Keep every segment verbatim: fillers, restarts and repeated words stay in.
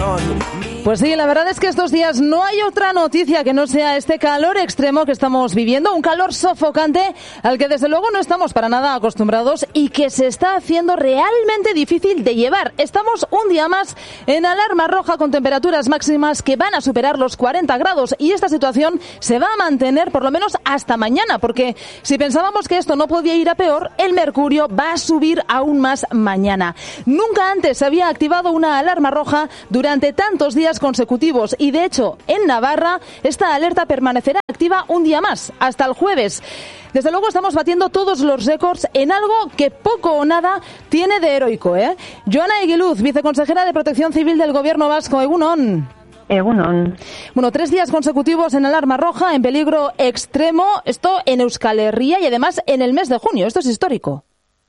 corazón. Pues sí, la verdad es que estos días no hay otra noticia que no sea este calor extremo que estamos viviendo, un calor sofocante al que desde luego no estamos para nada acostumbrados y que se está haciendo realmente difícil de llevar. Estamos un día más en alarma roja con temperaturas máximas que van a superar los cuarenta grados y esta situación se va a mantener por lo menos hasta mañana, porque si pensábamos que esto no podía ir a peor, el mercurio va a subir aún más mañana. Nunca antes se había activado una alarma roja durante tantos días consecutivos y de hecho en Navarra esta alerta permanecerá activa un día más, hasta el jueves. Desde luego estamos batiendo todos los récords en algo que poco o nada tiene de heroico, ¿eh? Joana Eguiluz, viceconsejera de Protección Civil del Gobierno Vasco. Egunon. Egunon. Bueno, tres días consecutivos en alarma roja, en peligro extremo, esto en Euskal Herria y además en el mes de junio. Esto es histórico.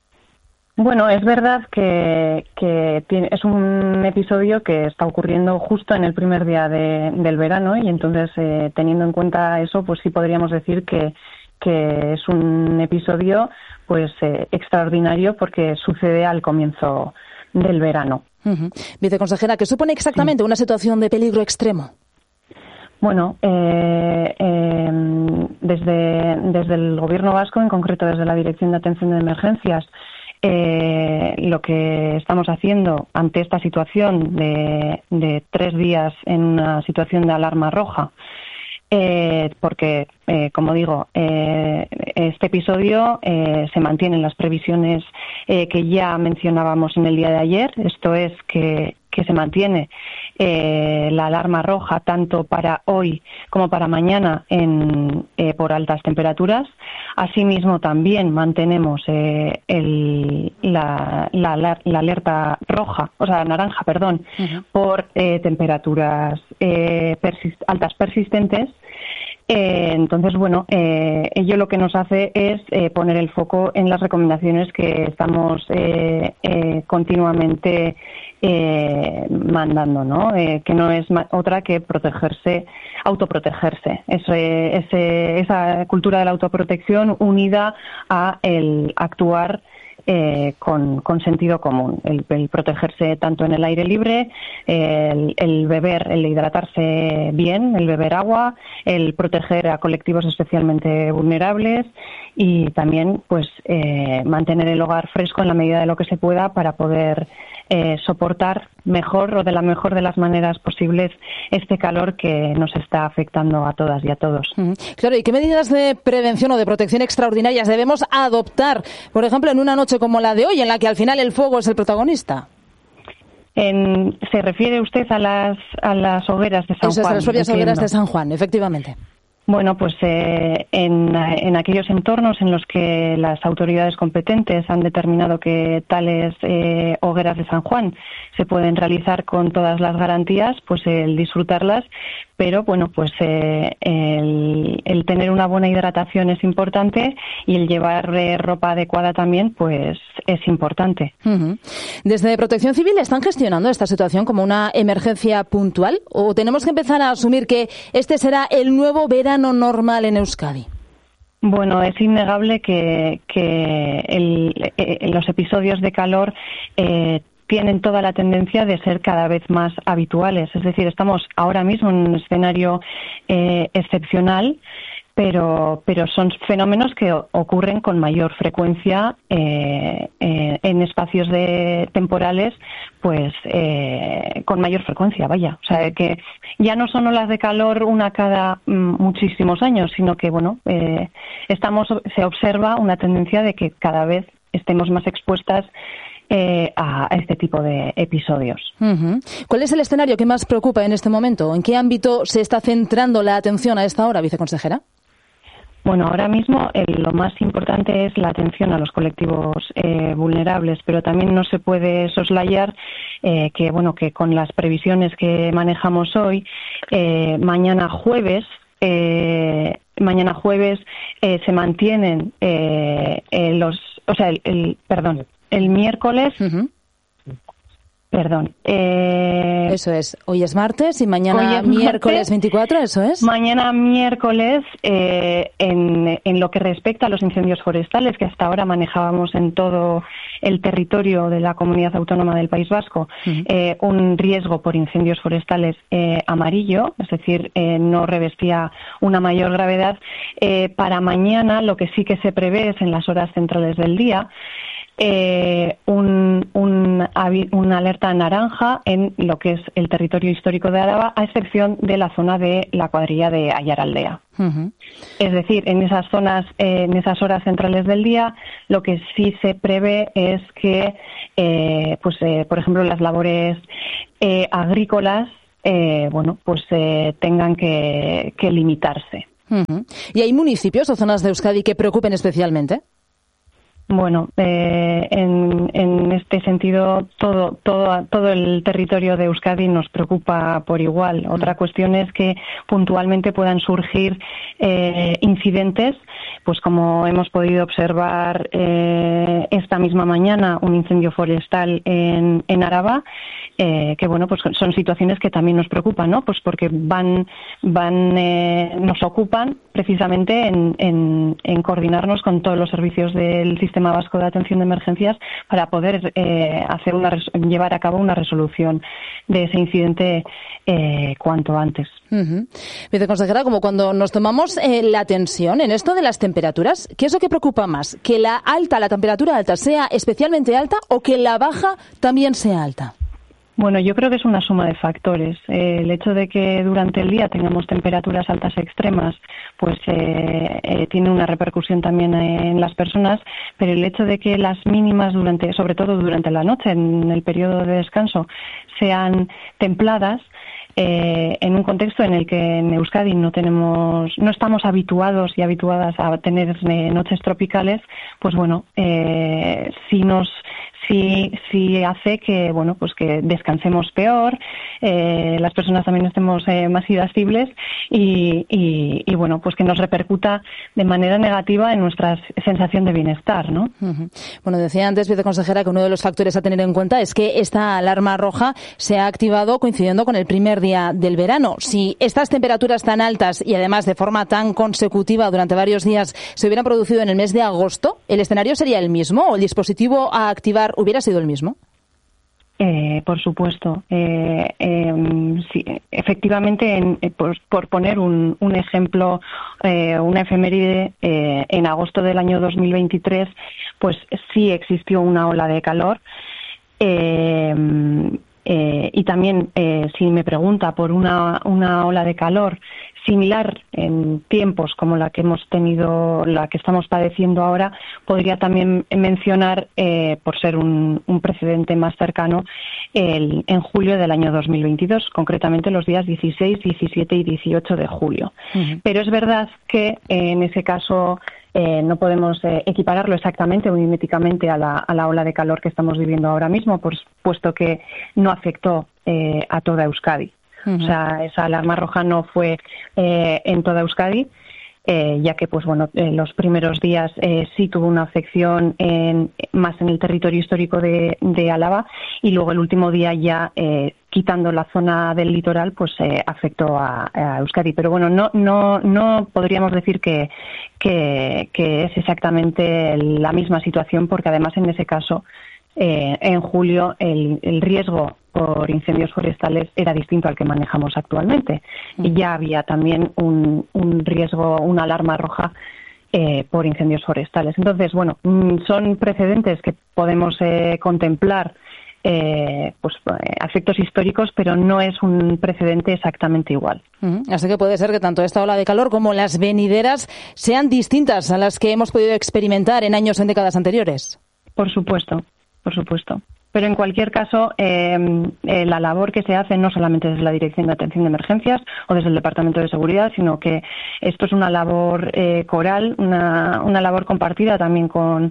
Bueno, es verdad que, que tiene, es un episodio que está ocurriendo justo en el primer día de, del verano y entonces, eh, teniendo en cuenta eso, pues sí podríamos decir que, que es un episodio pues eh, extraordinario porque sucede al comienzo del verano. Uh-huh. Viceconsejera, ¿qué supone exactamente sí. una situación de peligro extremo? Bueno, eh, eh, desde, desde el Gobierno vasco, en concreto desde la Dirección de Atención de Emergencias, Eh, lo que estamos haciendo ante esta situación de, de tres días en una situación de alarma roja, eh, porque, eh, como digo, eh, este episodio eh, se mantiene en las previsiones eh, que ya mencionábamos en el día de ayer, esto es que, que se mantiene eh, la alarma roja tanto para hoy como para mañana en, eh, por altas temperaturas. Asimismo, también mantenemos eh, el, la, la, la alerta roja, o sea, naranja, perdón, uh-huh. por eh, temperaturas eh, persist- altas persistentes. Eh, entonces, bueno, eh, ello lo que nos hace es eh, poner el foco en las recomendaciones que estamos eh, eh, continuamente eh, mandando, ¿no? Eh, que no es ma- otra que protegerse, autoprotegerse. Eso, eh, ese, esa cultura de la autoprotección unida a el actuar Eh, con, con sentido común, el, el protegerse tanto en el aire libre, el, el beber, el hidratarse bien, el beber agua, el proteger a colectivos especialmente vulnerables y también pues eh, mantener el hogar fresco en la medida de lo que se pueda para poder eh, soportar mejor o de la mejor de las maneras posibles este calor que nos está afectando a todas y a todos. Uh-huh. Claro, ¿y qué medidas de prevención o de protección extraordinarias debemos adoptar, por ejemplo, en una noche como la de hoy, en la que al final el fuego es el protagonista? En, ¿Se refiere usted a las a las hogueras de San Eso Juan? Es, a las propias entiendo. hogueras de San Juan, efectivamente. Bueno, pues eh, en, en aquellos entornos en los que las autoridades competentes han determinado que tales eh, hogueras de San Juan se pueden realizar con todas las garantías, pues el disfrutarlas, pero bueno, pues eh, el, el tener una buena hidratación es importante y el llevar eh, ropa adecuada también, pues es importante. Uh-huh. Desde Protección Civil, ¿están gestionando esta situación como una emergencia puntual o tenemos que empezar a asumir que este será el nuevo verano normal en Euskadi? Bueno, es innegable que, que el, eh, los episodios de calor eh, tienen toda la tendencia de ser cada vez más habituales. Es decir, estamos ahora mismo en un escenario eh, excepcional, pero pero son fenómenos que ocurren con mayor frecuencia eh, eh, en espacios de temporales, pues eh, con mayor frecuencia, vaya. O sea, que ya no son olas de calor una cada mm, muchísimos años, sino que, bueno, eh, estamos se observa una tendencia de que cada vez estemos más expuestas Eh, a este tipo de episodios. Uh-huh. ¿Cuál es el escenario que más preocupa en este momento? ¿En qué ámbito se está centrando la atención a esta hora, viceconsejera? Bueno, ahora mismo eh, lo más importante es la atención a los colectivos eh, vulnerables, pero también no se puede soslayar eh, que, bueno, que con las previsiones que manejamos hoy, eh, mañana jueves, eh, mañana jueves eh, se mantienen eh, eh, los, o sea, el, el perdón. El miércoles, uh-huh. Perdón. Eh, eso es. Hoy es martes y mañana es miércoles martes, veinticuatro, ¿eso es? Mañana miércoles, eh, en, en lo que respecta a los incendios forestales, que hasta ahora manejábamos en todo el territorio de la Comunidad Autónoma del País Vasco, uh-huh. eh, un riesgo por incendios forestales eh, amarillo, es decir, eh, no revestía una mayor gravedad. Eh, para mañana lo que sí que se prevé es en las horas centrales del día, Eh, un, un, una alerta naranja en lo que es el territorio histórico de Álava, a excepción de la zona de la cuadrilla de Ayaraldea. Uh-huh. Es decir, en esas zonas, eh, en esas horas centrales del día, lo que sí se prevé es que, eh, pues, eh, por ejemplo, las labores eh, agrícolas, eh, bueno, pues eh, tengan que, que limitarse. Uh-huh. ¿Y hay municipios o zonas de Euskadi que preocupen especialmente? Bueno, eh, en, en este sentido, todo, todo, todo el territorio de Euskadi nos preocupa por igual. Otra cuestión es que puntualmente puedan surgir eh, incidentes, pues como hemos podido observar eh, esta misma mañana, un incendio forestal en, en Araba, eh, que bueno, pues son situaciones que también nos preocupan, ¿no? Pues porque van, van, eh, nos ocupan precisamente en, en, en coordinarnos con todos los servicios del sistema Vasco de Atención de Emergencias para poder eh, hacer una llevar a cabo una resolución de ese incidente eh, cuanto antes. Uh-huh. Viceconsejera, como cuando nos tomamos eh, la tensión en esto de las temperaturas, ¿qué es lo que preocupa más? ¿Que la alta, la temperatura alta sea especialmente alta o que la baja también sea alta? Bueno, yo creo que es una suma de factores. Eh, el hecho de que durante el día tengamos temperaturas altas extremas, pues eh, eh, tiene una repercusión también en las personas, pero el hecho de que las mínimas, durante, sobre todo durante la noche, en el periodo de descanso, sean templadas, Eh, en un contexto en el que en Euskadi no tenemos, no estamos habituados y habituadas a tener eh, noches tropicales, pues bueno, eh, sí nos sí sí hace que bueno pues que descansemos peor, eh, las personas también estemos eh, más irascibles y, y, y bueno pues que nos repercuta de manera negativa en nuestra sensación de bienestar, ¿no? Uh-huh. Bueno, decía antes, viceconsejera, que uno de los factores a tener en cuenta es que esta alarma roja se ha activado coincidiendo con el primer día del verano. Si estas temperaturas tan altas y además de forma tan consecutiva durante varios días se hubieran producido en el mes de agosto, ¿el escenario sería el mismo o el dispositivo a activar hubiera sido el mismo? Eh, por supuesto. Eh, eh, sí, efectivamente, en, eh, por, por poner un, un ejemplo, eh, una efeméride, eh, en agosto del año dos mil veintitrés, pues sí existió una ola de calor. Eh, eh, y también, eh, si me pregunta por una, una ola de calor similar en tiempos como la que hemos tenido, la que estamos padeciendo ahora, podría también mencionar, eh, por ser un, un precedente más cercano, el, en julio del año dos mil veintidós, concretamente los días dieciséis, diecisiete y dieciocho de julio. Uh-huh. Pero es verdad que eh, en ese caso eh, no podemos eh, equipararlo exactamente o miméticamente a la, a la ola de calor que estamos viviendo ahora mismo, pues, puesto que no afectó eh, a toda Euskadi. Uh-huh. O sea, esa alarma roja no fue eh, en toda Euskadi, eh, ya que, pues bueno, eh, los primeros días eh, sí tuvo una afección en, más en el territorio histórico de, de Álava, y luego el último día ya, eh, quitando la zona del litoral, pues eh, afectó a, a Euskadi. Pero bueno, no no no podríamos decir que, que, que es exactamente la misma situación, porque además en ese caso, Eh, en julio el, el riesgo por incendios forestales era distinto al que manejamos actualmente. Mm. Y ya había también un, un riesgo, una alarma roja eh, por incendios forestales. Entonces, bueno, son precedentes que podemos eh, contemplar, eh, pues efectos históricos, pero no es un precedente exactamente igual. Mm. Así que puede ser que tanto esta ola de calor como las venideras sean distintas a las que hemos podido experimentar en años o en décadas anteriores. Por supuesto. Por supuesto. Pero en cualquier caso, eh, eh, la labor que se hace no solamente desde la Dirección de Atención de Emergencias o desde el Departamento de Seguridad, sino que esto es una labor eh, coral, una, una labor compartida también con,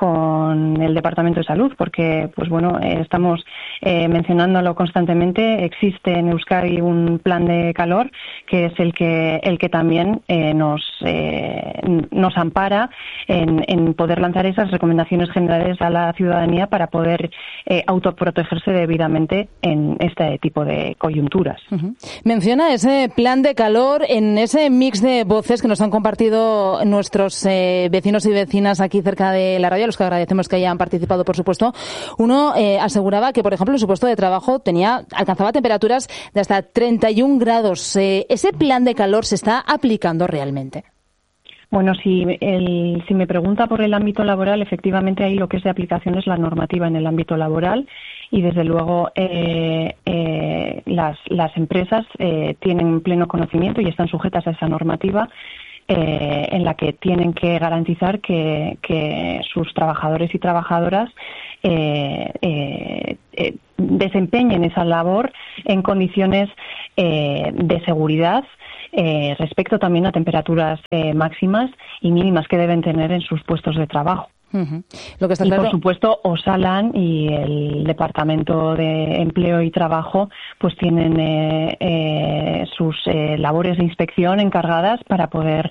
con el Departamento de Salud, porque, pues bueno, eh, estamos eh, mencionándolo constantemente. Existe en Euskadi un plan de calor que es el que el que también eh, nos eh, nos ampara en, en poder lanzar esas recomendaciones generales a la ciudadanía para poder eh, autoprotegerse debidamente en este tipo de coyunturas. Uh-huh. Menciona ese plan de calor en ese mix de voces que nos han compartido nuestros eh, vecinos y vecinas aquí cerca de la radio, a los que agradecemos que hayan participado, por supuesto. Uno eh, aseguraba que, por ejemplo, en su puesto de trabajo tenía alcanzaba temperaturas de hasta treinta y un grados. Eh, ¿Ese plan de calor se está aplicando realmente? Bueno, si, el, si me pregunta por el ámbito laboral, efectivamente ahí lo que es de aplicación es la normativa en el ámbito laboral y, desde luego, eh, eh, las, las empresas eh, tienen pleno conocimiento y están sujetas a esa normativa eh, en la que tienen que garantizar que, que sus trabajadores y trabajadoras eh, eh, eh, desempeñen esa labor en condiciones eh, de seguridad, Eh, respecto también a temperaturas eh, máximas y mínimas que deben tener en sus puestos de trabajo. Uh-huh. Lo que está y, claro... por supuesto, Osalan y el Departamento de Empleo y Trabajo pues tienen eh, eh, sus eh, labores de inspección encargadas para poder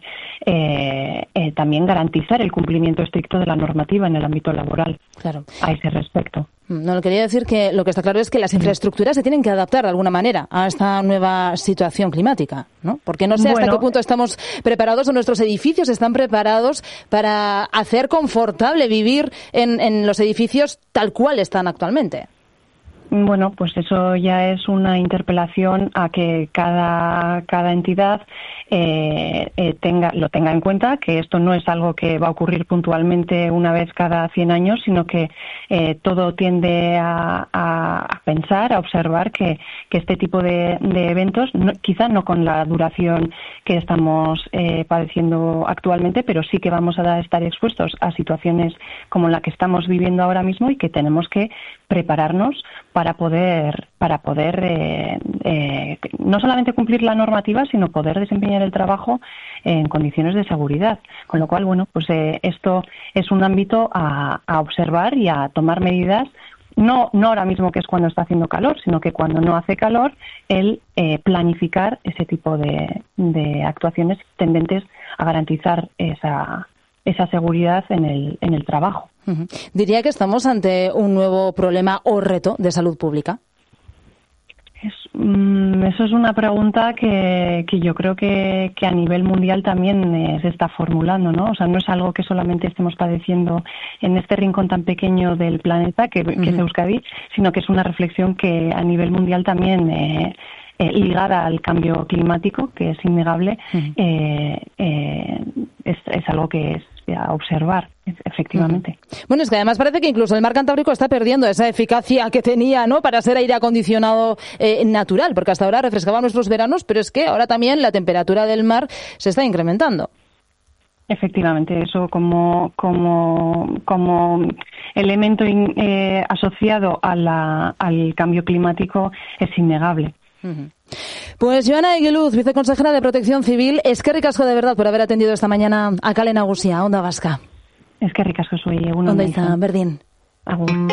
eh, eh, también garantizar el cumplimiento estricto de la normativa en el ámbito laboral. Claro. A ese respecto. No, lo quería decir que lo que está claro es que las infraestructuras se tienen que adaptar de alguna manera a esta nueva situación climática, ¿no? Porque no sé hasta bueno, qué punto estamos preparados o nuestros edificios están preparados para hacer confortable vivir en, en los edificios tal cual están actualmente. Bueno, pues eso ya es una interpelación a que cada, cada entidad eh, eh, tenga, lo tenga en cuenta, que esto no es algo que va a ocurrir puntualmente una vez cada cien años, sino que eh, todo tiende a, a, a pensar, a observar que, que este tipo de, de eventos, no, quizá no con la duración que estamos eh, padeciendo actualmente, pero sí que vamos a estar expuestos a situaciones como la que estamos viviendo ahora mismo y que tenemos que prepararnos para poder para poder eh, eh, no solamente cumplir la normativa, sino poder desempeñar el trabajo en condiciones de seguridad. Con lo cual, bueno, pues eh, esto es un ámbito a, a observar y a tomar medidas. No, no ahora mismo, que es cuando está haciendo calor, sino que cuando no hace calor, el eh, planificar ese tipo de, de actuaciones tendentes a garantizar esa esa seguridad en el en el trabajo. Uh-huh. ¿Diría que estamos ante un nuevo problema o reto de salud pública? Es, mm, eso es una pregunta que, que yo creo que, que a nivel mundial también eh, se está formulando, ¿no? O sea, no es algo que solamente estemos padeciendo en este rincón tan pequeño del planeta que, uh-huh. que es Euskadi, sino que es una reflexión que a nivel mundial también eh, eh, ligada al cambio climático, que es innegable, uh-huh. eh, eh, es, es algo que es a observar, efectivamente. Uh-huh. Bueno, es que además parece que incluso el mar Cantábrico está perdiendo esa eficacia que tenía, ¿no?, para ser aire acondicionado eh, natural, porque hasta ahora refrescaba nuestros veranos, pero es que ahora también la temperatura del mar se está incrementando. Efectivamente, eso como como como elemento in, eh, asociado a la, al cambio climático es innegable. Uh-huh. Pues Joana Eguiluz, viceconsejera de Protección Civil, eskerrik asko de verdad por haber atendido esta mañana a Kale Nagusia, Onda Vasca. Eskerrik asko zuei, egun Onda izan, berdin. Agur.